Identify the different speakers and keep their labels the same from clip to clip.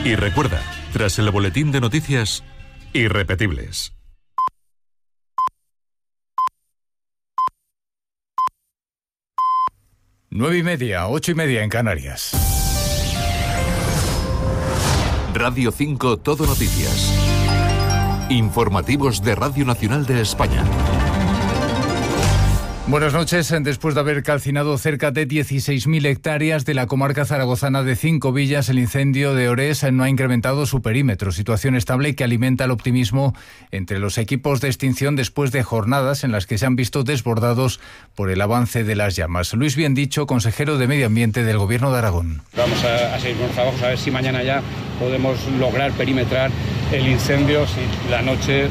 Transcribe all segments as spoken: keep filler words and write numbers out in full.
Speaker 1: Y recuerda, tras el boletín de noticias, irrepetibles.
Speaker 2: Nueve y media, ocho y media en Canarias.
Speaker 1: Radio cinco Todo Noticias. Informativos de Radio Nacional de España.
Speaker 2: Buenas noches. Después de haber calcinado cerca de dieciséis mil hectáreas de la comarca zaragozana de Cinco Villas, el incendio de Orés no ha incrementado su perímetro, situación estable que alimenta el optimismo entre los equipos de extinción después de jornadas en las que se han visto desbordados por el avance de las llamas. Luis Biendicho, consejero de Medio Ambiente del Gobierno de Aragón.
Speaker 3: Vamos a, a seguir con los trabajos, a ver si mañana ya podemos lograr perimetrar el incendio, si la noche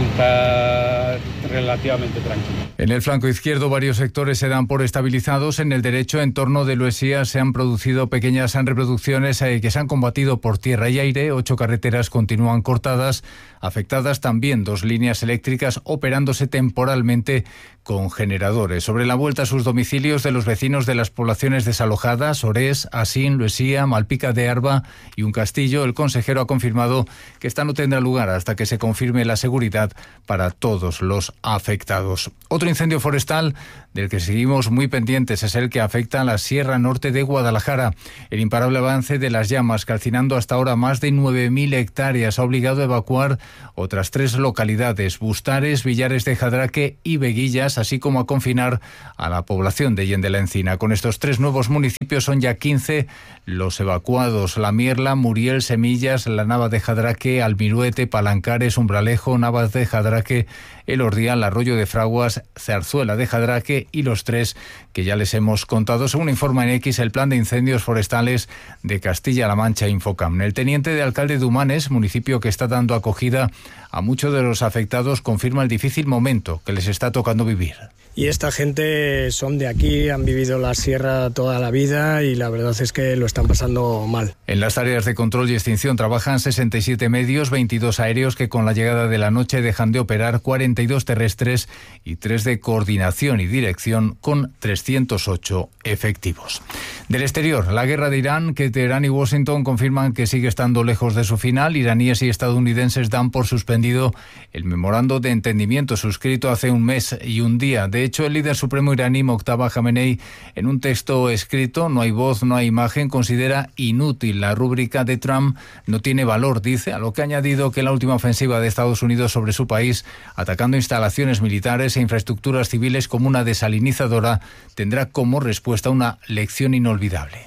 Speaker 3: resulta relativamente tranquila.
Speaker 2: En el flanco izquierdo, varios sectores se dan por estabilizados. En el derecho, en torno de Luesía, se han producido pequeñas reproducciones eh, que se han combatido por tierra y aire. Ocho carreteras continúan cortadas, afectadas también dos líneas eléctricas operándose temporalmente con generadores. Sobre la vuelta a sus domicilios de los vecinos de las poblaciones desalojadas, Orés, Asín, Luesía, Malpica de Arba y Un Castillo, el consejero ha confirmado que esta no tendrá lugar hasta que se confirme la seguridad para todos los afectados. Otro incendio forestal del que seguimos muy pendientes es el que afecta a la Sierra Norte de Guadalajara. El imparable avance de las llamas, calcinando hasta ahora más de nueve mil hectáreas, ha obligado a evacuar otras tres localidades, Bustares, Villares de Jadraque y Veguillas, así como a confinar a la población de Yende la Encina. Con estos tres nuevos municipios son ya quince los evacuados: La Mierla, Muriel, Semillas, La Nava de Jadraque, Almiruete, Palancares, Umbralejo, Navas de Jadraque, El Ordial, Arroyo de Fraguas, Zarzuela de Jadraque y los tres que ya les hemos contado, según informa en X el Plan de Incendios Forestales de Castilla-La Mancha Infocam. El teniente de alcalde de Humanes, municipio que está dando acogida a muchos de los afectados, confirma el difícil momento que les está tocando vivir.
Speaker 4: Y esta gente son de aquí, han vivido la sierra toda la vida y la verdad es que lo están pasando mal.
Speaker 2: En las áreas de control y extinción trabajan sesenta y siete medios, veintidós aéreos que con la llegada de la noche dejan de operar, cuarenta y dos terrestres y tres de coordinación y dirección con trescientos ocho efectivos. Del exterior, la guerra de Irán, que Teherán y Washington confirman que sigue estando lejos de su final. Iraníes y estadounidenses dan por suspendido el memorando de entendimiento suscrito hace un mes y un día. De De hecho, el líder supremo iraní Mojtaba Jamenei, en un texto escrito, no hay voz, no hay imagen, considera inútil la rúbrica de Trump, no tiene valor, dice, a lo que ha añadido que la última ofensiva de Estados Unidos sobre su país, atacando instalaciones militares e infraestructuras civiles como una desalinizadora, tendrá como respuesta una lección inolvidable.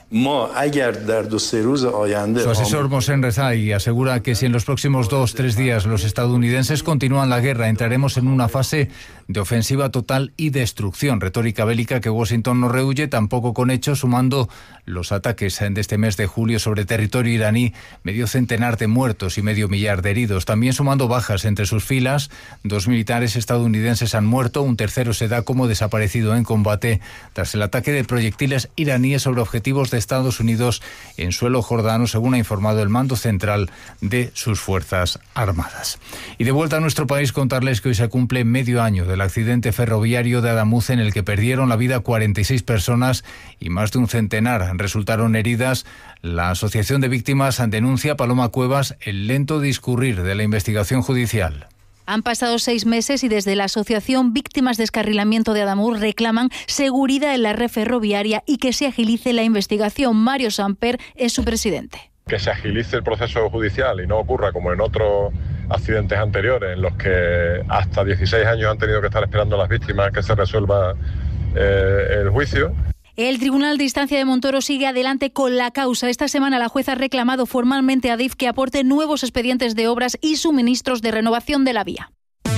Speaker 2: Su asesor Mohsen Rezai asegura que si en los próximos dos, tres días los estadounidenses continúan la guerra, entraremos en una fase de ofensiva total y destrucción, retórica bélica que Washington no rehúye, tampoco con hechos, sumando los ataques de este mes de julio sobre territorio iraní, medio centenar de muertos y medio millar de heridos, también sumando bajas entre sus filas. Dos militares estadounidenses han muerto, un tercero se da como desaparecido en combate tras el ataque de proyectiles iraníes sobre objetivos de Estados Unidos en suelo jordano, según ha informado el mando central de sus Fuerzas Armadas. Y de vuelta a nuestro país, contarles que hoy se cumple medio año del accidente ferroviario de Adamuz, en el que perdieron la vida cuarenta y seis personas y más de un centenar resultaron heridas. La Asociación de Víctimas denuncia, Paloma Cuevas, el lento discurrir de la investigación judicial.
Speaker 5: Han pasado seis meses y desde la Asociación Víctimas de Descarrilamiento de Adamuz reclaman seguridad en la red ferroviaria y que se agilice la investigación. Mario Samper es su presidente.
Speaker 6: Que se agilice el proceso judicial y no ocurra como en otros accidentes anteriores en los que hasta dieciséis años han tenido que estar esperando a las víctimas que se resuelva eh, el juicio.
Speaker 5: El Tribunal de Instancia de Montoro sigue adelante con la causa. Esta semana la jueza ha reclamado formalmente a Adif que aporte nuevos expedientes de obras y suministros de renovación de la vía.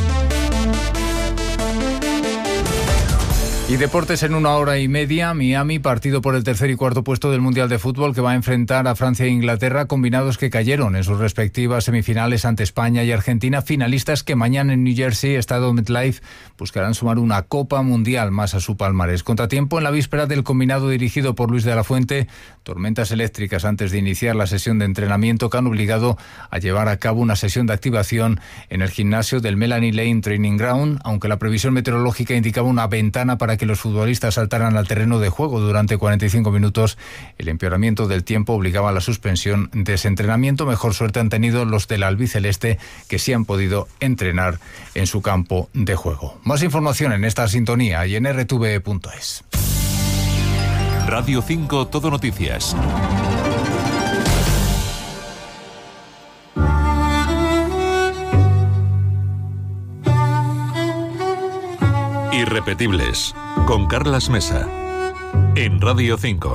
Speaker 2: Y deportes en una hora y media. Miami, partido por el tercer y cuarto puesto del Mundial de Fútbol, que va a enfrentar a Francia e Inglaterra, combinados que cayeron en sus respectivas semifinales ante España y Argentina, finalistas que mañana en New Jersey, estado MetLife, buscarán sumar una Copa Mundial más a su palmarés. Contratiempo en la víspera del combinado dirigido por Luis de la Fuente, tormentas eléctricas antes de iniciar la sesión de entrenamiento que han obligado a llevar a cabo una sesión de activación en el gimnasio del Melanie Lane Training Ground, aunque la previsión meteorológica indicaba una ventana para que los futbolistas saltaran al terreno de juego durante cuarenta y cinco minutos. El empeoramiento del tiempo obligaba a la suspensión de ese entrenamiento. Mejor suerte han tenido los del albiceleste, que sí han podido entrenar en su campo de juego. Más información en esta sintonía y en erre te ve punto es.
Speaker 1: Radio cinco Todo Noticias. Irrepetibles, con Carlas Mesa, en Radio cinco.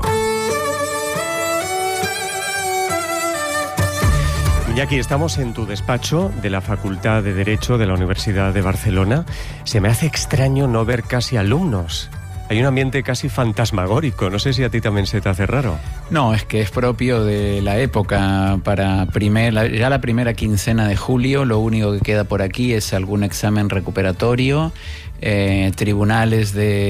Speaker 7: Iñaki, estamos en tu despacho de la Facultad de Derecho de la Universidad de Barcelona. Se me hace extraño no ver casi alumnos. Hay un ambiente casi fantasmagórico. No sé si a ti también se te hace raro.
Speaker 8: No, es que es propio de la época. Para primer, ya la primera quincena de julio, lo único que queda por aquí es algún examen recuperatorio, eh, tribunales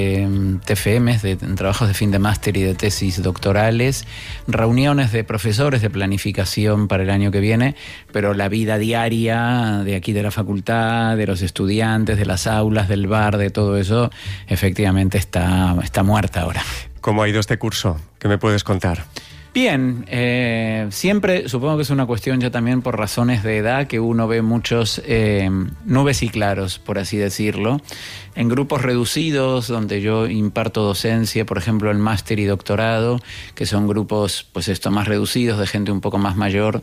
Speaker 8: de T F Ms, de, de trabajos de fin de máster y de tesis doctorales, reuniones de profesores de planificación para el año que viene, pero la vida diaria de aquí de la facultad, de los estudiantes, de las aulas, del bar, de todo eso, efectivamente está, está muerta ahora.
Speaker 7: ¿Cómo ha ido este curso? ¿Qué me puedes contar?
Speaker 8: Bien, eh, siempre, supongo que es una cuestión ya también por razones de edad, que uno ve muchos eh, nubes y claros, por así decirlo, en grupos reducidos donde yo imparto docencia, por ejemplo el máster y doctorado, que son grupos pues esto más reducidos, de gente un poco más mayor.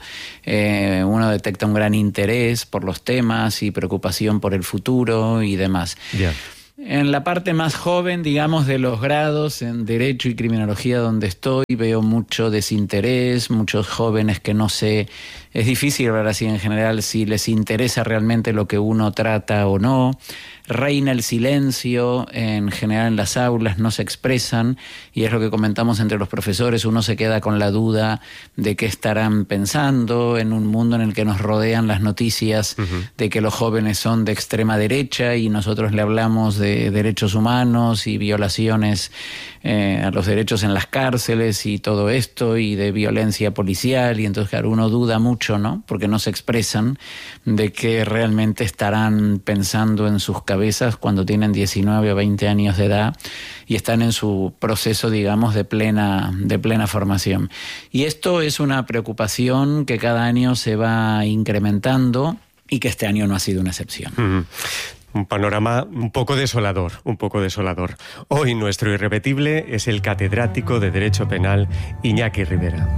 Speaker 8: Eh, uno detecta un gran interés por los temas y preocupación por el futuro y demás.
Speaker 7: Yeah.
Speaker 8: En la parte más joven, digamos, de los grados en Derecho y Criminología donde estoy, veo mucho desinterés, muchos jóvenes que no sé, es difícil hablar así en general si les interesa realmente lo que uno trata o no. Reina el silencio, en general en las aulas no se expresan, y es lo que comentamos entre los profesores, uno se queda con la duda de qué estarán pensando en un mundo en el que nos rodean las noticias uh-huh. de que los jóvenes son de extrema derecha y nosotros le hablamos de derechos humanos y violaciones eh, a los derechos en las cárceles y todo esto, y de violencia policial, y entonces claro, uno duda mucho, ¿no? Porque no se expresan de qué realmente estarán pensando en sus cabezas cuando tienen diecinueve o veinte años de edad y están en su proceso, digamos, de plena, de plena formación. Y esto es una preocupación que cada año se va incrementando y que este año no ha sido una excepción.
Speaker 7: Mm. Un panorama un poco desolador, un poco desolador. Hoy nuestro irrepetible es el catedrático de Derecho Penal Iñaki Rivera.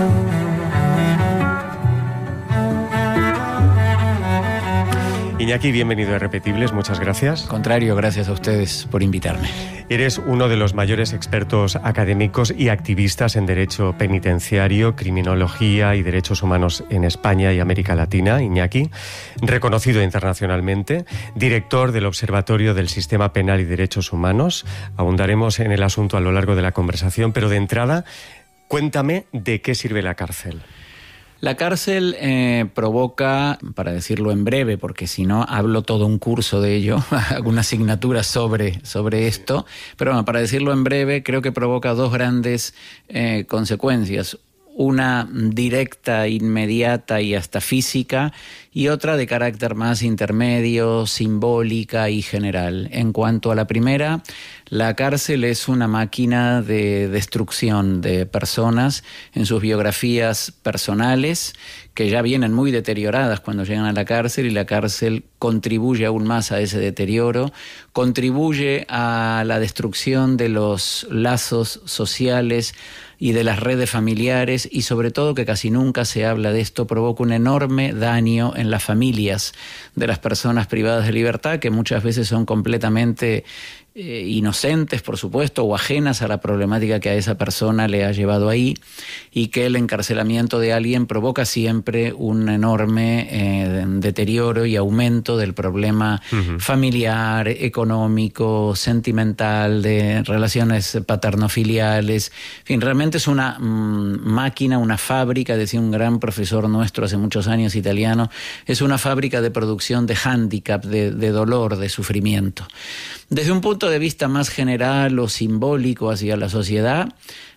Speaker 7: Iñaki, bienvenido a Irrepetibles, muchas gracias.
Speaker 8: Al contrario, gracias a ustedes por invitarme.
Speaker 7: Eres uno de los mayores expertos académicos y activistas en derecho penitenciario, criminología y derechos humanos en España y América Latina, Iñaki, reconocido internacionalmente, director del Observatorio del Sistema Penal y Derechos Humanos. Abundaremos en el asunto a lo largo de la conversación, pero de entrada, cuéntame de qué sirve la cárcel.
Speaker 8: La cárcel eh, provoca, para decirlo en breve, porque si no hablo todo un curso de ello, alguna asignatura sobre, sobre esto, pero bueno, para decirlo en breve, creo que provoca dos grandes eh, consecuencias. Una directa, inmediata y hasta física, y otra de carácter más intermedio, simbólica y general. En cuanto a la primera, la cárcel es una máquina de destrucción de personas en sus biografías personales, que ya vienen muy deterioradas cuando llegan a la cárcel, y la cárcel contribuye aún más a ese deterioro, contribuye a la destrucción de los lazos sociales y de las redes familiares, y sobre todo, que casi nunca se habla de esto, provoca un enorme daño en las familias de las personas privadas de libertad, que muchas veces son completamente eh, inocentes, por supuesto, o ajenas a la problemática que a esa persona le ha llevado ahí, y que el encarcelamiento de alguien provoca siempre un enorme eh, deterioro y aumento del problema uh-huh. familiar, económico, sentimental, de relaciones paternofiliales. En fin, realmente es una mmm, máquina, una fábrica, decía un gran profesor nuestro hace muchos años italiano, es una fábrica de producción de hándicap, de, de dolor, de sufrimiento. Desde un punto de vista más general o simbólico hacia la sociedad,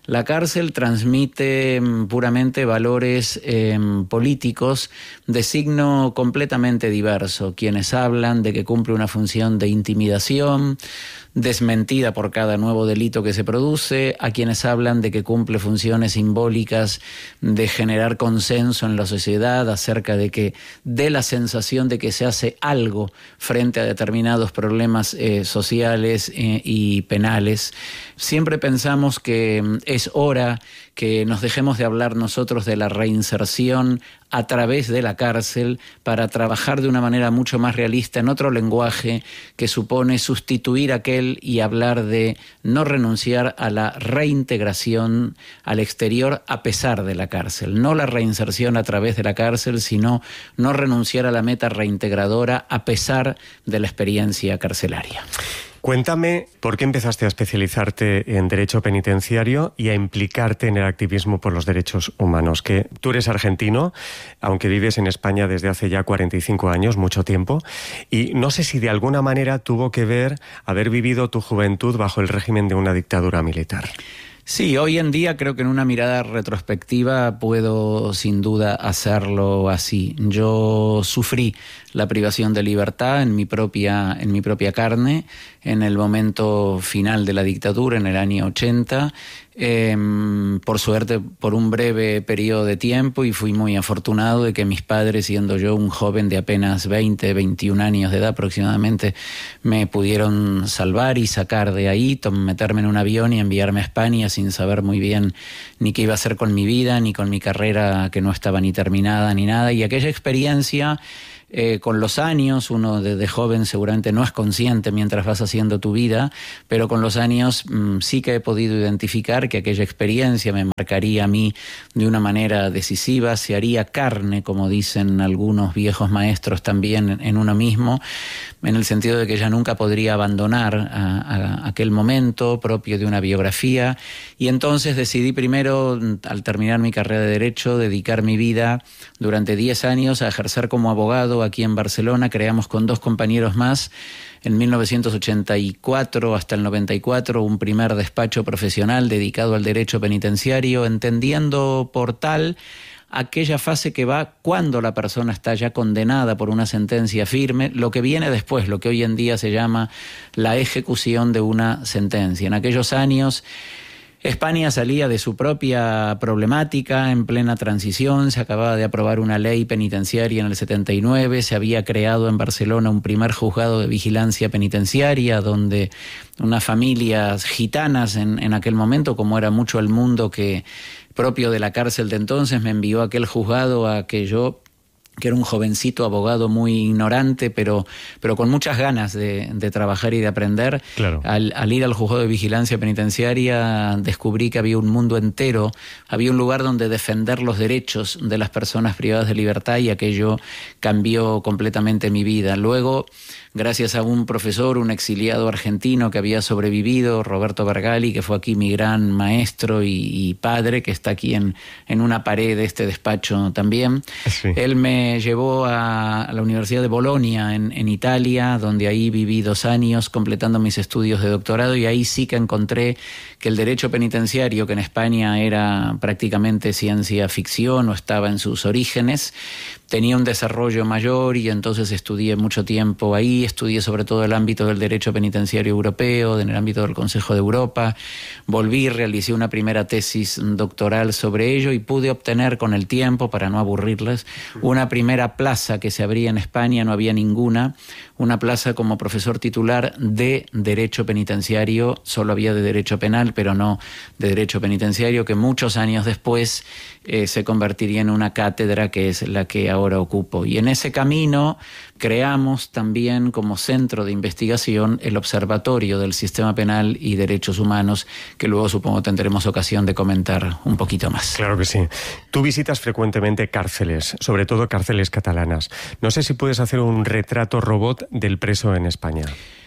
Speaker 8: La cárcel transmite puramente valores eh, políticos de signo completamente diverso. Quienes hablan de que cumple una función de intimidación, desmentida por cada nuevo delito que se produce, a quienes hablan de que cumple funciones simbólicas de generar consenso en la sociedad acerca de que dé la sensación de que se hace algo frente a determinados problemas eh, sociales eh, y penales. Siempre pensamos que es hora que nos dejemos de hablar nosotros de la reinserción a través de la cárcel para trabajar de una manera mucho más realista en otro lenguaje que supone sustituir aquel y hablar de no renunciar a la reintegración al exterior a pesar de la cárcel. No la reinserción a través de la cárcel, sino no renunciar a la meta reintegradora a pesar de la experiencia carcelaria.
Speaker 7: Cuéntame, ¿por qué empezaste a especializarte en derecho penitenciario y a implicarte en el activismo por los derechos humanos? Que tú eres argentino, aunque vives en España desde hace ya cuarenta y cinco años, mucho tiempo, y no sé si de alguna manera tuvo que ver haber vivido tu juventud bajo el régimen de una dictadura militar.
Speaker 8: Sí, hoy en día creo que en una mirada retrospectiva puedo sin duda hacerlo así. Yo sufrí la privación de libertad en mi propia, en mi propia carne en el momento final de la dictadura, en el año ochenta. Eh, por suerte, por un breve periodo de tiempo, y fui muy afortunado de que mis padres, siendo yo un joven de apenas veinte, veintiún años de edad aproximadamente, me pudieron salvar y sacar de ahí, meterme en un avión y enviarme a España sin saber muy bien ni qué iba a hacer con mi vida, ni con mi carrera que no estaba ni terminada ni nada. Y aquella experiencia, Eh, con los años, uno desde joven seguramente no es consciente mientras vas haciendo tu vida, pero con los años mmm, sí que he podido identificar que aquella experiencia me marcaría a mí de una manera decisiva, se haría carne, como dicen algunos viejos maestros también, en, en uno mismo, en el sentido de que ya nunca podría abandonar a, a aquel momento propio de una biografía. Y entonces decidí primero, al terminar mi carrera de Derecho, dedicar mi vida durante diez años a ejercer como abogado aquí en Barcelona. Creamos con dos compañeros más en mil novecientos ochenta y cuatro hasta el noventa y cuatro un primer despacho profesional dedicado al derecho penitenciario, entendiendo por tal aquella fase que va cuando la persona está ya condenada por una sentencia firme, lo que viene después, lo que hoy en día se llama la ejecución de una sentencia. En aquellos años España salía de su propia problemática en plena transición, se acababa de aprobar una ley penitenciaria en el setenta y nueve, se había creado en Barcelona un primer juzgado de vigilancia penitenciaria donde unas familias gitanas en, en aquel momento, como era mucho el mundo que propio de la cárcel de entonces, me envió a aquel juzgado a que yo, que era un jovencito abogado muy ignorante, pero, pero con muchas ganas de, de trabajar y de aprender.
Speaker 7: Claro.
Speaker 8: Al, al ir al juzgado de vigilancia penitenciaria descubrí que había un mundo entero, había un lugar donde defender los derechos de las personas privadas de libertad, y aquello cambió completamente mi vida. Luego, gracias a un profesor, un exiliado argentino que había sobrevivido, Roberto Bergali, que fue aquí mi gran maestro y, y padre, que está aquí en, en una pared de este despacho también.
Speaker 7: Sí.
Speaker 8: Él me llevó a, a la Universidad de Bolonia en, en Italia, donde ahí viví dos años completando mis estudios de doctorado, y ahí sí que encontré que el derecho penitenciario, que en España era prácticamente ciencia ficción o estaba en sus orígenes, tenía un desarrollo mayor, y entonces estudié mucho tiempo ahí, estudié sobre todo el ámbito del derecho penitenciario europeo, en el ámbito del Consejo de Europa, volví, realicé una primera tesis doctoral sobre ello y pude obtener con el tiempo, para no aburrirles, una primera plaza que se abría en España, no había ninguna, una plaza como profesor titular de derecho penitenciario, solo había de derecho penal, pero no de derecho penitenciario, que muchos años después eh, se convertiría en una cátedra que es la que ahora ocupo. Y en ese camino creamos también como centro de investigación el Observatorio del Sistema Penal y Derechos Humanos, que luego supongo tendremos ocasión de comentar un poquito más.
Speaker 7: Claro que sí. Tú visitas frecuentemente cárceles, sobre todo cárceles catalanas. No sé si puedes hacer un retrato robot del preso en España.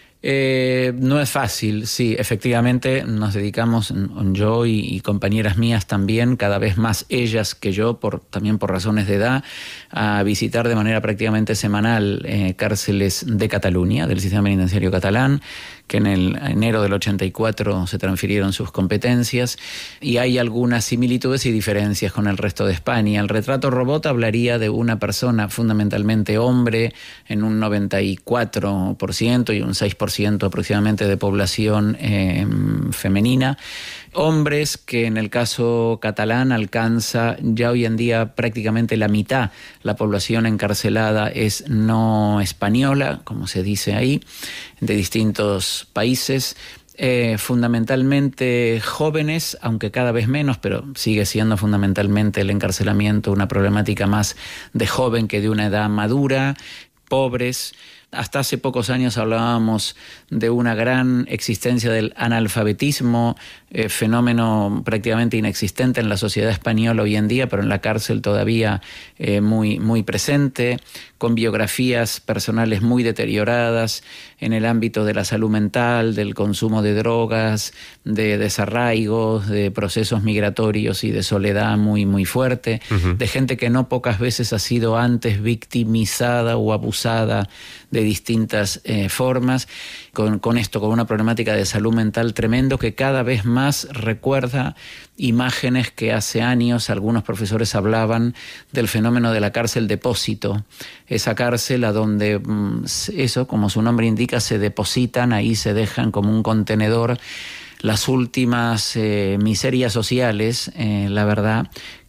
Speaker 8: Eh, no es fácil, sí, efectivamente nos dedicamos, yo y, y compañeras mías también, cada vez más ellas que yo, por, también por razones de edad, a visitar de manera prácticamente semanal eh, cárceles de Cataluña, del sistema penitenciario catalán, que en el enero del ochenta y cuatro se transfirieron sus competencias, y hay algunas similitudes y diferencias con el resto de España. El retrato robot hablaría de una persona fundamentalmente hombre, en un noventa y cuatro por ciento y un seis por ciento aproximadamente de población eh, femenina. Hombres que en el caso catalán alcanza ya hoy en día prácticamente la mitad. La población encarcelada es no española, como se dice ahí, de distintos países. Eh, fundamentalmente jóvenes, aunque cada vez menos, pero sigue siendo fundamentalmente el encarcelamiento una problemática más de joven que de una edad madura. Pobres. Hasta hace pocos años hablábamos de una gran existencia del analfabetismo, eh, fenómeno prácticamente inexistente en la sociedad española hoy en día, pero en la cárcel todavía eh, muy, muy presente, con biografías personales muy deterioradas en el ámbito de la salud mental, del consumo de drogas, de desarraigos, de procesos migratorios y de soledad muy, muy fuerte, uh-huh. de gente que no pocas veces ha sido antes victimizada o abusada de distintas eh, formas, con, con esto, con una problemática de salud mental tremendo que cada vez más recuerda imágenes que hace años algunos profesores hablaban del fenómeno de la cárcel depósito, esa cárcel a donde eso, como su nombre indica, se depositan, ahí se dejan como un contenedor las últimas eh, miserias sociales, eh, la verdad,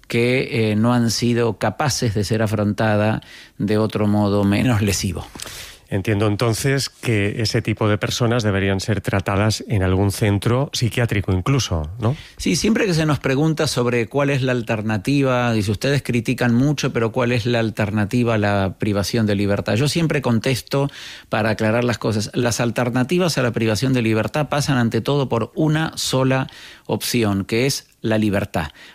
Speaker 8: que eh, no han sido capaces de ser afrontada de otro modo menos lesivo.
Speaker 7: Entiendo entonces que ese tipo de personas deberían ser tratadas en algún centro psiquiátrico incluso, ¿no?
Speaker 8: Sí, siempre que se nos pregunta sobre cuál es la alternativa, dice, ustedes critican mucho, pero ¿cuál es la alternativa a la privación de libertad? Yo siempre contesto, para aclarar las cosas, las alternativas a la privación de libertad pasan ante todo por una sola opción, que es la libertad.